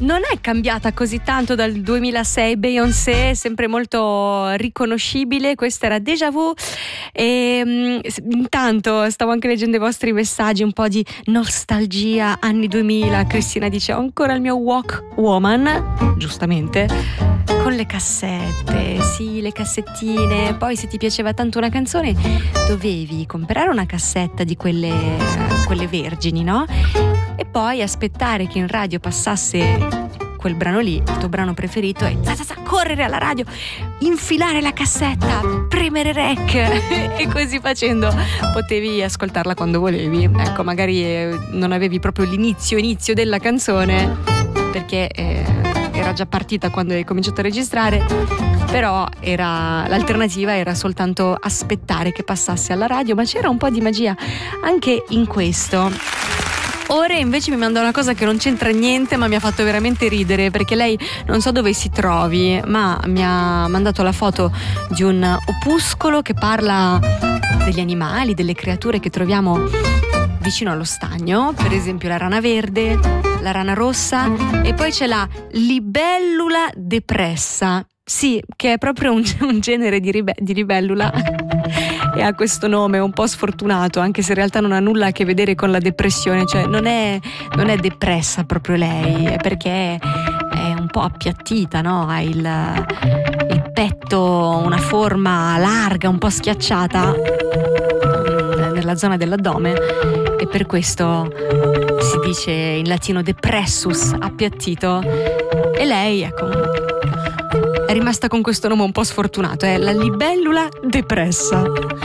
non è cambiata così tanto dal 2006. Beyoncé, sempre molto riconoscibile. Questa era Déjà Vu. E intanto stavo anche leggendo i vostri messaggi, un po' di nostalgia anni 2000. Cristina dice: ho ancora il mio Walkman, giustamente, con le cassette, sì, le cassettine. Poi se ti piaceva tanto una canzone dovevi comprare una cassetta di quelle vergini, no? E poi aspettare che in radio passasse quel brano lì, il tuo brano preferito, e correre alla radio, infilare la cassetta, premere rec e così facendo potevi ascoltarla quando volevi. Ecco, magari non avevi proprio l'inizio della canzone perché era già partita quando hai cominciato a registrare, però l'alternativa era soltanto aspettare che passasse alla radio, ma c'era un po' di magia anche in questo. Ora invece mi manda una cosa che non c'entra niente, ma mi ha fatto veramente ridere, perché lei non so dove si trovi, ma mi ha mandato la foto di un opuscolo che parla degli animali, delle creature che troviamo vicino allo stagno, per esempio la rana verde, la rana rossa, e poi c'è la libellula depressa. Sì, che è proprio un genere di libellula e ha questo nome un po' sfortunato, anche se in realtà non ha nulla a che vedere con la depressione, cioè non è depressa proprio lei, è perché è un po' appiattita, no? Ha il petto, una forma larga, un po' schiacciata nella zona dell'addome, e per questo si dice in latino depressus, appiattito, e lei, ecco, è rimasta con questo nome un po' sfortunato, è la libellula depressa.